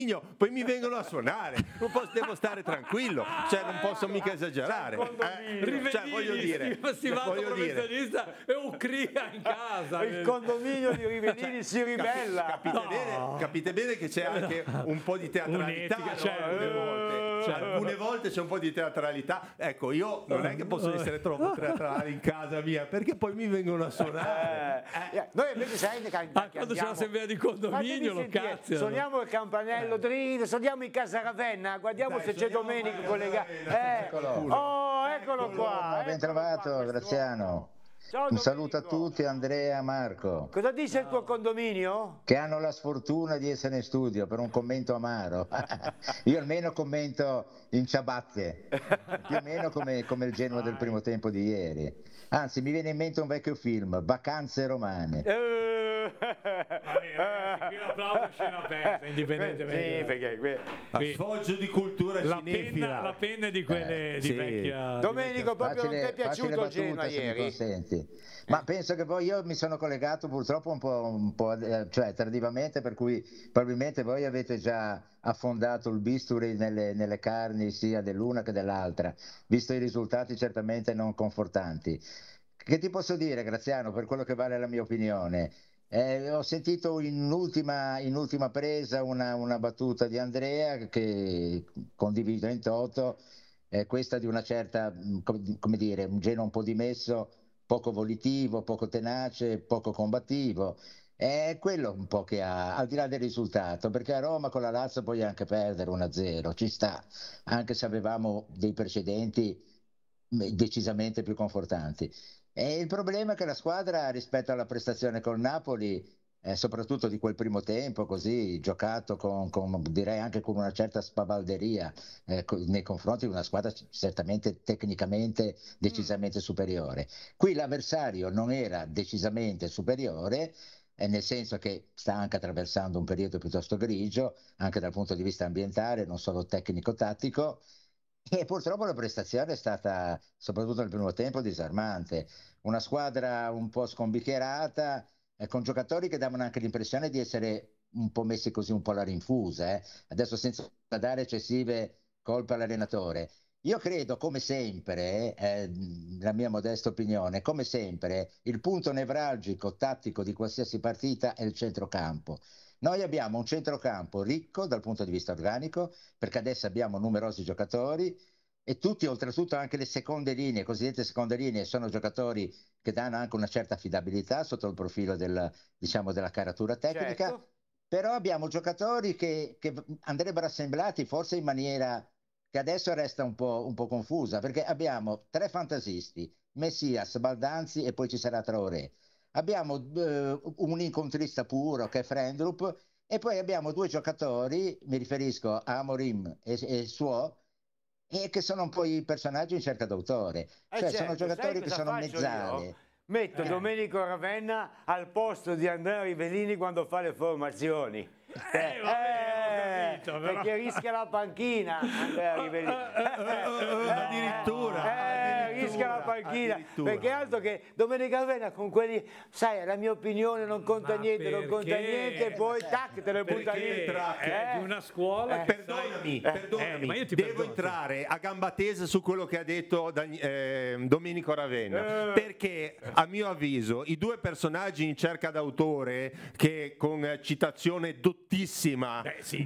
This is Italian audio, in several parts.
poi mi vengono a suonare, devo stare tranquillo, cioè non posso mica esagerare. Cioè, voglio dire, professionista e un cria in casa. Il condominio di Rivellini si ribella. Capite bene che c'è anche un po' di teatralità, alcune volte c'è un po' di teatralità. Ecco, io non è che posso essere troppo teatrale in casa mia, perché poi mi vengono a suonare. Noi invece sai che quando c'è l'assemblea di condominio lo cazzo. Suoniamo il campanello, suoniamo in casa Ravenna, guardiamo se c'è Domenico collegato. Eccolo qua. Ben trovato, Graziano. Ciao, un saluto a tutti, Andrea e Marco. Cosa dice il tuo condominio? Che hanno la sfortuna di essere in studio per un commento amaro. Io almeno commento in ciabatte, più o meno come il Genoa del primo tempo di ieri. Anzi, mi viene in mente un vecchio film, Vacanze romane. Qui l'applauso è scena aperta, indipendentemente. Sì, perché a sfoggio di cultura cinefila. La penna di quelle di vecchia. Domenico, proprio non ti è piaciuto il Genoa ieri? Ma penso che poi io mi sono collegato purtroppo un po' cioè tardivamente, per cui probabilmente voi avete già affondato il bisturi nelle carni sia dell'una che dell'altra, visto i risultati certamente non confortanti. Che ti posso dire, Graziano, per quello che vale la mia opinione? Ho sentito in ultima presa una battuta di Andrea che condivido in toto, questa di una certa, come dire, un Genoa un po' dimesso, poco volitivo, poco tenace, poco combattivo. È quello un po' che ha, al di là del risultato, perché a Roma con la Lazio puoi anche perdere 1-0, ci sta, anche se avevamo dei precedenti decisamente più confortanti. E il problema è che la squadra, rispetto alla prestazione col Napoli, soprattutto di quel primo tempo, così giocato direi anche con una certa spavalderia nei confronti di una squadra certamente tecnicamente decisamente superiore. Qui l'avversario non era decisamente superiore, nel senso che sta anche attraversando un periodo piuttosto grigio, anche dal punto di vista ambientale, non solo tecnico-tattico, e purtroppo la prestazione è stata, soprattutto nel primo tempo, disarmante. Una squadra un po' scombiccherata, con giocatori che davano anche l'impressione di essere un po' messi così un po' alla rinfusa. Adesso senza dare eccessive colpe all'allenatore. Io credo, come sempre, la mia modesta opinione, come sempre, il punto nevralgico tattico di qualsiasi partita è il centrocampo. Noi abbiamo un centrocampo ricco dal punto di vista organico, perché adesso abbiamo numerosi giocatori e tutti, oltretutto anche le seconde linee, cosiddette seconde linee, sono giocatori che danno anche una certa affidabilità sotto il profilo della caratura tecnica, certo. Però abbiamo giocatori che andrebbero assemblati forse in maniera che adesso resta un po' confusa, perché abbiamo 3 fantasisti, Messias, Baldanzi e poi ci sarà Traoré. Abbiamo un incontrista puro che è Frendrup e poi abbiamo 2 giocatori, mi riferisco a Amorim e Suo, e che sono un po' i personaggi in cerca d'autore, cioè certo, sono giocatori che sono mezzali. Metto Domenico Ravenna al posto di Andrea Rivellini quando fa le formazioni. Perché rischia la panchina Andrea Rivellini. Addirittura rischia la panchina. Perché altro che Domenico Ravenna con quelli, sai, la mia opinione non conta niente, e poi tac, te le butta lì. Di una scuola. Perdonami, ma io devo entrare a gamba tesa su quello che ha detto Domenico Ravenna, perché a mio avviso i 2 personaggi in cerca d'autore, che con citazione dottissima,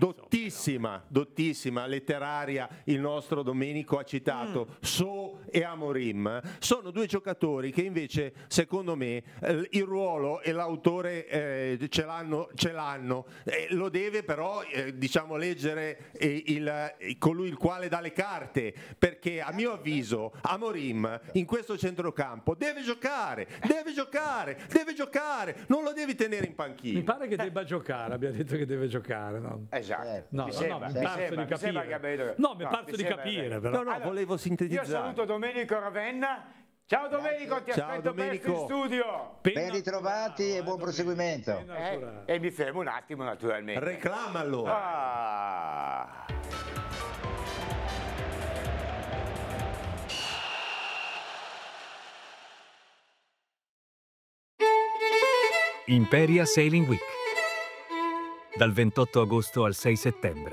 letteraria, il nostro Domenico ha citato So e Amorim, sono 2 giocatori che invece secondo me il ruolo e l'autore ce l'hanno, lo deve però diciamo leggere colui il quale dà le carte, perché a mio avviso Amorim in questo centrocampo deve giocare, non lo devi tenere in panchina. Mi pare che debba giocare, abbia detto che deve giocare, no? Esatto. Mi pare di capire. Però. No, volevo sintetizzare. Io saluto Domenico Ravenna. Ciao Domenico, ti aspetto presto in studio. Ben ritrovati e buon proseguimento. E mi fermo un attimo naturalmente. Reclama allora. Imperia Sailing Week, dal 28 agosto al 6 settembre.